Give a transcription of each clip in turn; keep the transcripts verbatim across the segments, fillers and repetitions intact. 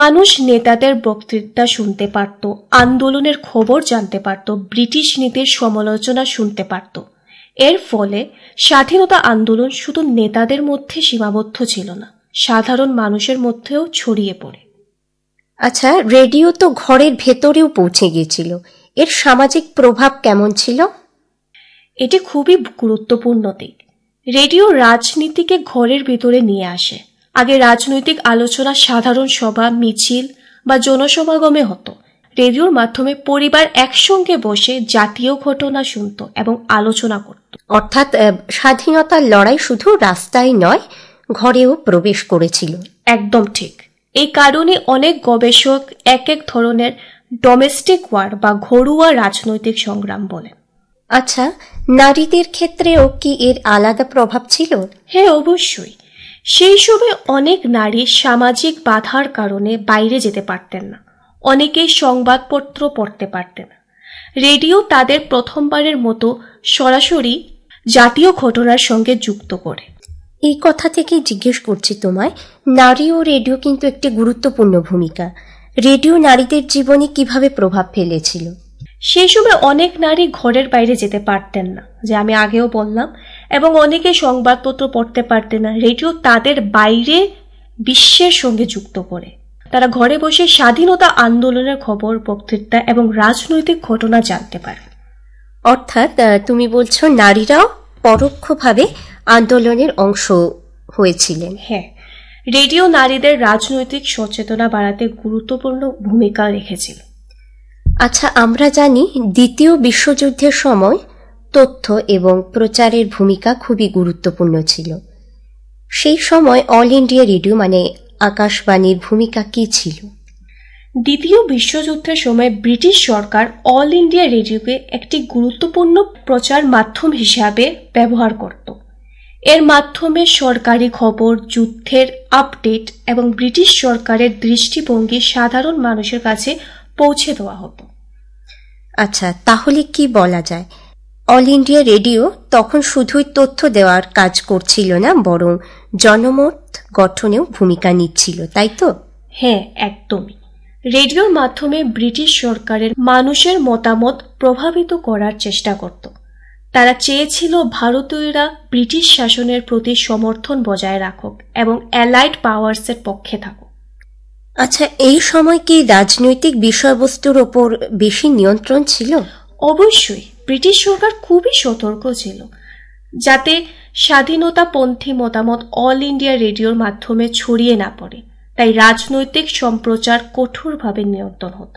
মানুষ নেতাদের বক্তৃতা শুনতে পারত, আন্দোলনের খবর জানতে পারত, ব্রিটিশ নীতির সমালোচনা শুনতে পারত। এর ফলে স্বাধীনতা আন্দোলন শুধু নেতাদের মধ্যে সীমাবদ্ধ ছিল না, সাধারণ মানুষের মধ্যেও ছড়িয়ে পড়ে। আচ্ছা, রেডিও তো ঘরের ভেতরেও পৌঁছে গিয়েছিল, এর সামাজিক প্রভাব কেমন ছিল? এটি খুবই গুরুত্বপূর্ণ দিক। রেডিও রাজনীতিকে ঘরের ভেতরে নিয়ে আসে। আগে রাজনৈতিক আলোচনা সাধারণ সভা, মিছিল বা জনসমাগমে হতো। রেডিওর মাধ্যমে পরিবার একসঙ্গে বসে জাতীয় ঘটনা শুনত এবং আলোচনা করত। অর্থাৎ স্বাধীনতার লড়াই শুধু রাস্তায় নয়, ঘরেও প্রবেশ করেছিল। একদম ঠিক। এই কারণে অনেক গবেষক এক এক ধরনের ডোমেস্টিক ওয়ার বা ঘরোয়া রাজনৈতিক সংগ্রাম বলেন। আচ্ছা, নারীদের ক্ষেত্রেও কি এর আলাদা প্রভাব ছিল? হ্যাঁ, অবশ্যই। সেই সময় অনেক নারী সামাজিক বাধার কারণে বাইরে যেতে পারতেন না, অনেকেই সংবাদপত্র পড়তে পারতেন না। রেডিও তাদের প্রথমবারের মতো সরাসরি জাতীয় ঘটনার সঙ্গে যুক্ত করে। এই কথা থেকেই জিজ্ঞেস করছি তোমায়, নারী ও রেডিও কিন্তু একটি গুরুত্বপূর্ণ ভূমিকা। রেডিও নারীদের জীবনে কিভাবে প্রভাব ফেলেছিল? সেই সময় অনেক নারী ঘরের বাইরে যেতে পারতেন না, যে আমি আগেও বললাম, এবং অনেকে সংবাদপত্র পড়তে পারতেন না। রেডিও তাদের বাইরে বিশ্বের সঙ্গে যুক্ত করে। তারা ঘরে বসে স্বাধীনতা আন্দোলনের খবর, বক্তৃতা এবং রাজনৈতিক ঘটনা জানতে পারে। অর্থাৎ তুমি বলছো নারীরাও পরোক্ষভাবে আন্দোলনের অংশ হয়েছিলেন। হ্যাঁ, রেডিও নারীদের রাজনৈতিক সচেতনতা বাড়াতে গুরুত্বপূর্ণ ভূমিকা রেখেছিল। আচ্ছা, আমরা জানি দ্বিতীয় বিশ্বযুদ্ধের সময় তথ্য এবং প্রচারের ভূমিকা খুবই গুরুত্বপূর্ণ ছিল। সেই সময় অল ইন্ডিয়া রেডিও মানে আকাশবাণীর ভূমিকা কি ছিল? দ্বিতীয় বিশ্বযুদ্ধের সময় ব্রিটিশ সরকার অল ইন্ডিয়া রেডিওকে একটি গুরুত্বপূর্ণ প্রচার মাধ্যম হিসাবে ব্যবহার করত। এর মাধ্যমে সরকারি খবর, যুদ্ধের আপডেট এবং ব্রিটিশ সরকারের দৃষ্টিভঙ্গি সাধারণ মানুষের কাছে পৌঁছে দেওয়া হতো। আচ্ছা, তাহলে কি বলা যায়, অল ইন্ডিয়া রেডিও তখন শুধুই তথ্য দেওয়ার কাজ করছিল না, বরং জনমত গঠনেও ভূমিকা নিচ্ছিল, তাই তো? হ্যাঁ, একদমই। রেডিওর মাধ্যমে ব্রিটিশ সরকারের মানুষের মতামত প্রভাবিত করার চেষ্টা করত। তারা চেয়েছিল ভারতীয়রা ব্রিটিশ শাসনের প্রতি সমর্থন বজায় রাখুক এবং অ্যালাইড পাওয়ার্সের পক্ষে থাকুক। আচ্ছা, এই সময় কি রাজনৈতিক বিষয়বস্তুর ওপর বেশি নিয়ন্ত্রণ ছিল? অবশ্যই। ব্রিটিশ সরকার খুবই সতর্ক ছিল যাতে স্বাধীনতাপন্থী মতামত অল ইন্ডিয়া রেডিওর মাধ্যমে ছড়িয়ে না পড়ে, তাই রাজনৈতিক সম্প্রচার কঠোরভাবে নিয়ন্ত্রণ হতো।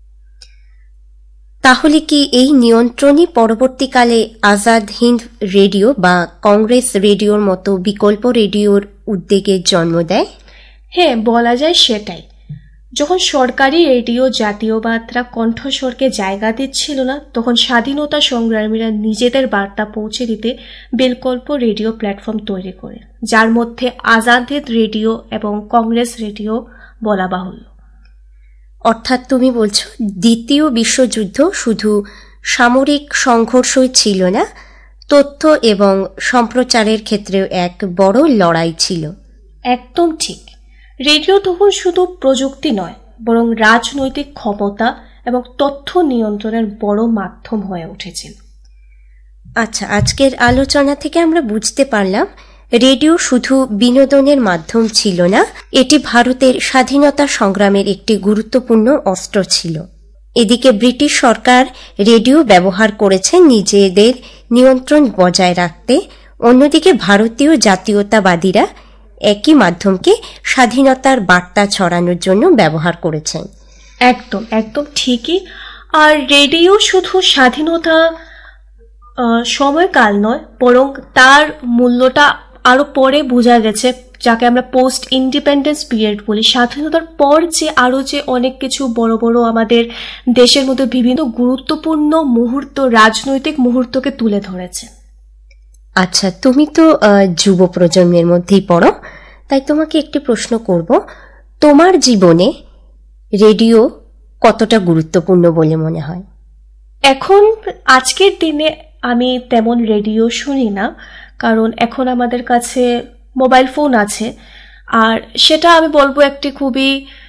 তাহলে কি এই নিয়ন্ত্রণই পরবর্তীকালে আজাদ হিন্দ রেডিও বা কংগ্রেস রেডিওর মতো বিকল্প রেডিওর উদ্যোগের জন্ম দেয়? হ্যাঁ, বলা যায় সেটাই। যখন সরকারি রেডিও জাতীয়বাদরা কণ্ঠস্বরকে জায়গা দিচ্ছিল না, তখন স্বাধীনতা সংগ্রামীরা নিজেদের বার্তা পৌঁছে দিতে বিকল্প রেডিও প্ল্যাটফর্ম তৈরি করে, যার মধ্যে আজাদ হিন্দ রেডিও এবং কংগ্রেস রেডিও বলা বাহুল্য। অর্থাৎ তুমি বলছো দ্বিতীয় বিশ্বযুদ্ধ শুধু সামরিক সংঘর্ষই ছিল না, তথ্য এবং সম্প্রচারের ক্ষেত্রেও এক বড় লড়াই ছিল। একদম ঠিক। রেডিও তখন শুধু প্রযুক্তি নয়, বরং রাজনৈতিক ক্ষমতা এবং তথ্য নিয়ন্ত্রণের বড় মাধ্যম হয়ে উঠেছিল। আচ্ছা, আজকের আলোচনা থেকে আমরা বুঝতে পারলাম রেডিও শুধু বিনোদনের মাধ্যম ছিল না, এটি ভারতের স্বাধীনতা সংগ্রামের একটি গুরুত্বপূর্ণ অস্ত্র ছিল। এদিকে ব্রিটিশ সরকার রেডিও ব্যবহার করেছে নিজেদের নিয়ন্ত্রণ বজায় রাখতে, অন্যদিকে ভারতীয় জাতীয়তাবাদীরা একই মাধ্যমকে স্বাধীনতার বার্তা ছড়ানোর জন্য ব্যবহার করেছেন। একদম একদম ঠিকই। আর রেডিও শুধু স্বাধীনতা সময়কাল নয়, বরং তার মূল্যটা আরো পরে বোঝা গেছে, যাকে আমরা পোস্ট ইন্ডিপেন্ডেন্স পিরিয়ড বলি। স্বাধীনতার পর যে আরো যে অনেক কিছু বড় বড় আমাদের দেশের মধ্যে বিভিন্ন গুরুত্বপূর্ণ মুহূর্ত, রাজনৈতিক মুহূর্তকে তুলে ধরেছে। আচ্ছা, তুমি তো যুব প্রজন্মের মধ্যেই পড়ো, তাই তোমাকে একটি প্রশ্ন করব, তোমার জীবনে রেডিও কতটা গুরুত্বপূর্ণ বলে মনে হয়? এখন আজকের দিনে আমি তেমন রেডিও শুনি না, কারণ এখন আমাদের কাছে মোবাইল ফোন আছে, আর সেটা আমি বলবো একটি খুবই